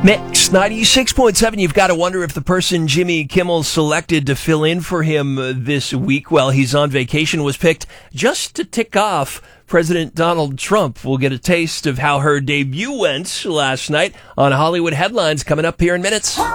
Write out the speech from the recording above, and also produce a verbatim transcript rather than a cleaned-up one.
Mix ninety-six point seven. You've got to wonder if the person Jimmy Kimmel selected to fill in for him uh, this week while he's on vacation was picked just to tick off President Donald Trump. We'll get a taste of how her debut went last night on Hollywood Headlines coming up here in minutes.